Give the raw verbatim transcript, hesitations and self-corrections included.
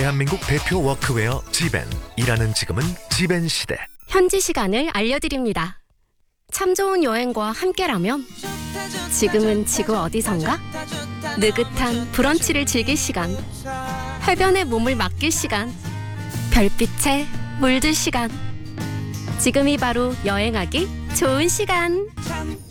대한민국 대표 워크웨어 지벤. 일하는 지금은 지벤 시대. 현지 시간을 알려드립니다. 참 좋은 여행과 함께라면 지금은 지구 어디선가? 느긋한 브런치를 즐길 시간, 해변에 몸을 맡길 시간, 별빛에 물들 시간. 지금이 바로 여행하기 좋은 시간.